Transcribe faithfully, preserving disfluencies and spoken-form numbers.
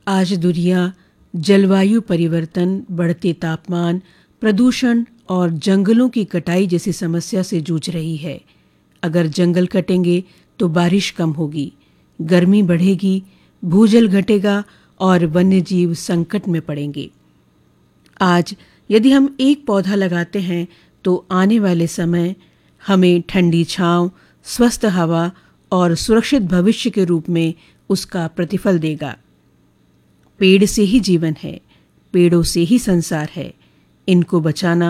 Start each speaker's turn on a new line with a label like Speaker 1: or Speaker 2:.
Speaker 1: आज दुनिया जलवायु परिवर्तन, बढ़ते तापमान, प्रदूषण और जंगलों की कटाई जैसी समस्या से जूझ रही है। अगर जंगल कटेंगे तो बारिश कम होगी, गर्मी बढ़ेगी, भूजल घटेगा और वन्यजीव संकट में पड़ेंगे। आज यदि हम एक पौधा लगाते हैं तो आने वाले समय हमें ठंडी छांव, स्वस्थ हवा और सुरक्षित भविष्य के रूप में उसका प्रतिफल देगा। पेड़ से ही जीवन है, पेड़ों से ही संसार है। इनको बचाना